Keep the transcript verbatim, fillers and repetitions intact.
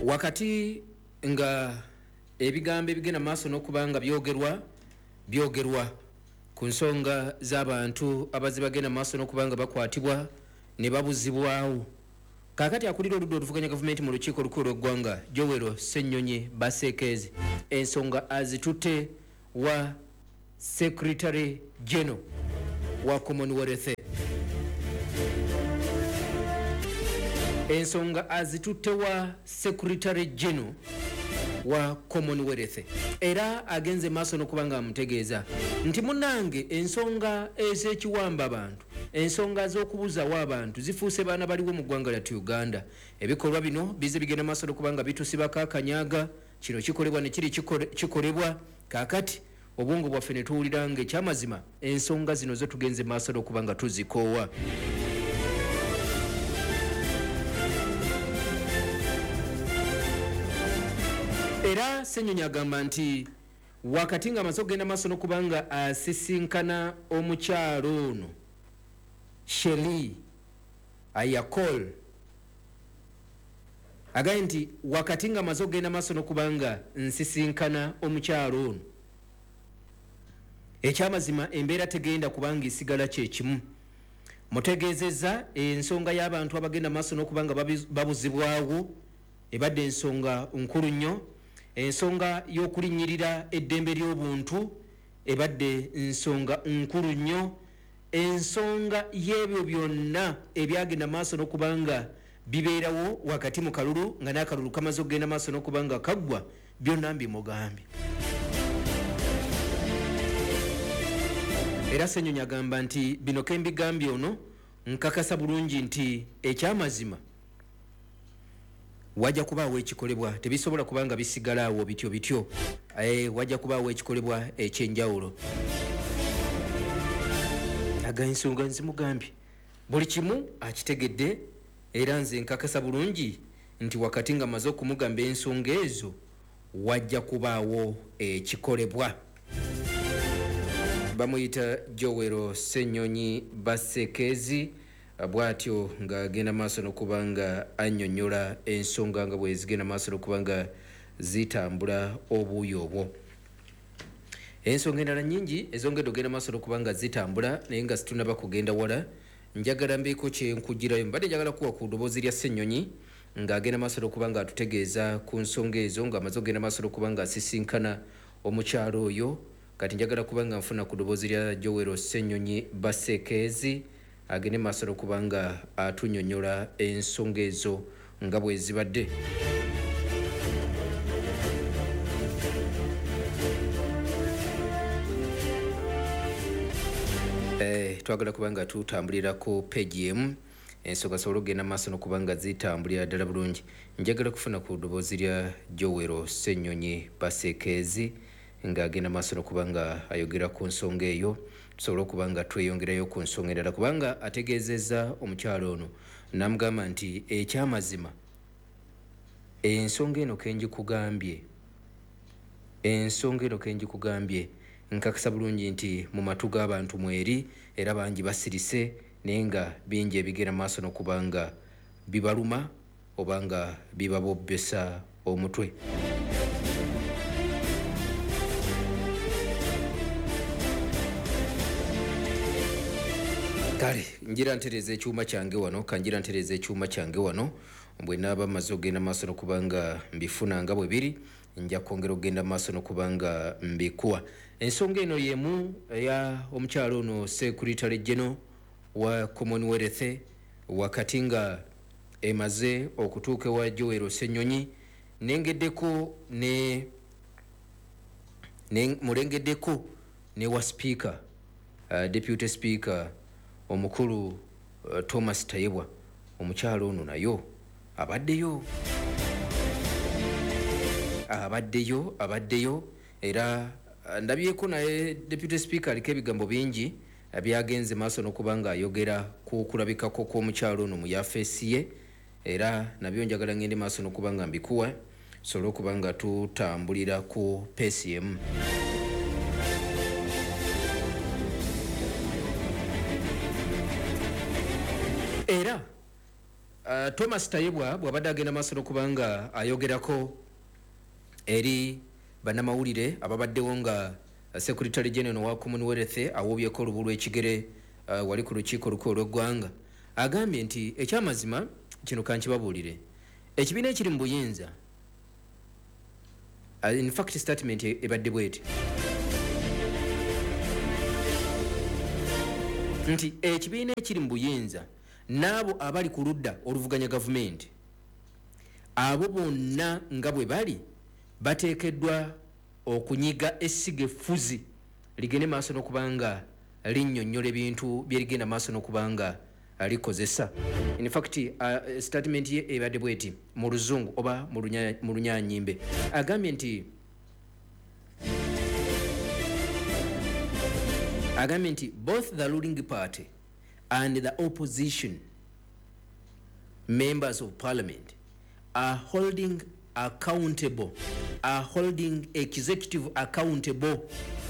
wakati nga ebigambo ebigenda maaso n'okubanga byogerwa byogerwa ku nsonga z'abantu abazi bagenda maaso n'okubanga bakwatibwa ne babuzibwawo. Kakati akulira oludda oluvuganya gavumenti mu lukiiko olukulu lw'eggwanga Joel Ssenyonyi Basekezi ensonga azitutte wa Secretary General wa Commonwealth. Ensonga azitutte wa Secretary General wa Commonwealth era agenze maaso n'okubanga amutegeeza nti munange ensonga ez'ekiwamba abantu, ensonga z'okubuzawo abantu zifuuse baana baliwo mu ggwanga lyattu Uganda. Ebikolwa bino bize bigenda maaso n'okubanga bitusibako akanyaga, kino kikolebwa ne kiri kikolebwa kakati obwongo bwaffe ne tuwulira ng'ekyamazima ensonga zino zo tugenze maaso n'okubanga tuzikoowa. Era Ssenyonyi agamba nti wakati nga amaze okugenda maaso n'okubanga asisinkana omukyalo ono Sheri Ayakol, agaye nti wakati nga amaze okugenda maaso n'okubanga nsisinkana omukyalo ono, ekyamazima embeera tegenda kubanga isigala kyekimu. Mutegeezezza ensonga y'abantu abagenda maaso n'okubanga babuzibwawo ebadde ensonga nkulu nnyo. Ensonga y'okulinnyirira eddembe ly'obuntu ebadde ensonga nkulu nnyo. Ensonga y'ebyo byonna ebyagenda maaso n'okubanga bibeerawo wakati mu kalulu nga n'akalulu kamaze okugenda maaso n'okubanga kaggwa, byonna mbimugambye. Era Ssenyonyi agamba nti bino ke mbigambye ono nkakasa bulungi nti ekyamazima wajja kubaawo ekikolebwa, tebisobola kubanga bisigalaawo bityo bityo. E, wajja kubaawo ekikolebwa ekyenjawulo. Aga ensonga nzimugambye buli kimu akitegedde era nze nkakasa bulungi nti wakati nga maze okumugamba ensonga ezo wajja kubaawo ekikolebwa. Bamuyita Joel Ssenyonyi Basekezi bwatyo nga agenda maaso n'okubanga annyonnyola ensonga nga bwe zigenda maaso n'okubanga zitambula obuuyo obwo. Ensonga endala nnyingi ezongedde okugenda maaso n'okubanga zitambula naye nga situnaba kugenda wala. Njagala mbeeko kye nkugirayo, mbadde njagala kuwa ku ddoboozi lya Ssenyonyi ng'agenda maaso n'okubanga atutegeeza ku nsonga ezo ng'amaze okugenda maaso n'okubanga asisinkana omukyalo oyo. Kati njagala kubanga nfuna ku ddoboozi lya Joel Ssenyonyi Basekezi agende maaso n'okubanga atunnyonnyola ensonga ezo nga bwe zibadde. Eh, twagala kubanga tutambulira ku page emu ensonga sobola okugenda maaso n'okubanga zitambulira ddala bulungi. Njagala kufuna ku ddoboozi lya Joel Ssenyonyi Basekezi ng'agenda maaso n'okubanga ayogera ku nsonga eyo, tusobola okubanga tweyongerayo ku nsonga endala kubanga ategeezezza omukyalo ono n'amugamba nti ekyamazima ensonga eno kenjikugambye ensonga eno kenjikugambye nkakasa bulungi nti mu matu g'abantu mweri era bangi basirise naye nga bingi ebigenda maaso n'okubanga bibaluma obanga bibabobbesa omutwe. Kale njira ntereza ekyuma kyange wano kanjira ntereza ekyuma kyange wano bwe naaba maze okugenda maaso n'okubanga mbifuna nga bwe biri nja kwongera okugenda maaso n'okubanga mbikuwa. Ensonga eno yemu ya omukyalo ono Secretary General wa Commonwealth wakati nga emaze okutuuka ewa Joel Ssenyonyi nengeddeko ne mulengeddeko ne wa Speaker uh, Deputy Speaker omukulu uh, Thomas Tayebwa. Omukyalo ono nayo abaddeyo abaddeyo abaddeyo era ndabyeko naye Deputy Speaker aliko ebigambo bingi byagenze maaso n'okubanga ayogera ku kulabikako kw'omukyalo ono mu yafeesi ye era nabyo njagala ngende maaso n'okubanga mbikuwa sobola okubanga tutambulira ku peesi emu. Era uh, Thomas Tayebwa bw'abadde agenda maaso n'okubanga ayogerako eri bannamawulire ababaddewo nga Secretary General wa Commonwealth awobyeko olubu lw'ekigere uh, wali ku lukiiko olukulu olw'eggwanga agambye nti ekyamazima kino kankibabuulire ekibiina ekiri mu buyinza uh, in fact statement ebadde bweti nti ekibiina ekiri mu buyinza n'abo abali ku ludda oluvuganya gavumenti abo bonna nga bwe bali bateekeddwa okunyiga essiga effuzi ligende maaso n'okubanga linnyonnyola ebintu bye ligenda maaso n'okubanga likozesa. In fact uh, statement ye ebadde bweti mu luzungu oba mu lunyaanyimbe agambye nti agambye nti both the ruling party and the opposition members of parliament are holding accountable are holding executive accountable